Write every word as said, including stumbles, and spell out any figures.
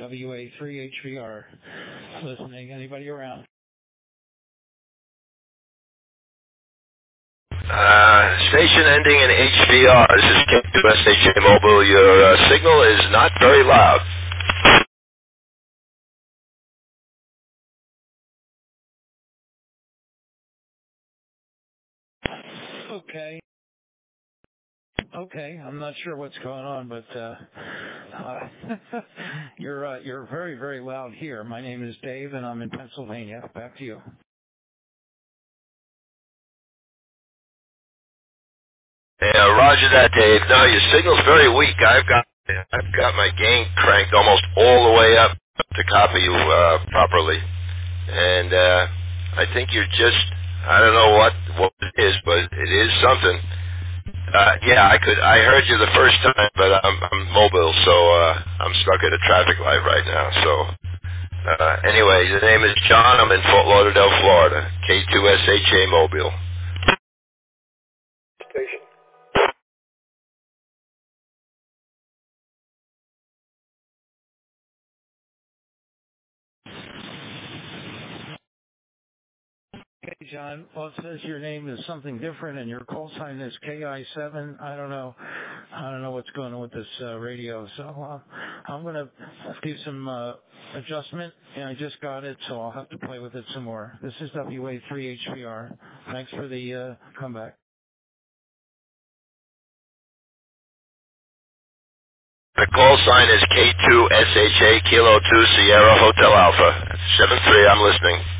W A three H V R. Listening. Anybody around? Uh, station ending in H V R. This is K two S H A Mobile. Your uh, signal is not very loud. Okay. Okay. I'm not sure what's going on, but uh, uh, you're uh, you're very very loud here. My name is Dave, and I'm in Pennsylvania. Back to you. Yeah, Roger that, Dave. No, your signal's very weak. I've got I've got my gain cranked almost all the way up to copy you uh, properly, and uh, I think you're just I don't know what what it is, but it is something. Uh, yeah, I could. I heard you the first time, but I'm, I'm mobile, so uh, I'm stuck at a traffic light right now. So uh, anyway, the name is John. I'm in Fort Lauderdale, Florida. K two S H A Mobile. Station. Hey, John. Well, it says your name is something different, and your call sign is K I seven. I don't know. I don't know what's going on with this uh, radio. So uh, I'm going to do some uh, adjustment, and I just got it, so I'll have to play with it some more. This is W A three H V R. Thanks for the uh, comeback. The call sign is K two S H A Kilo two Sierra Hotel Alpha. seven three. I'm listening.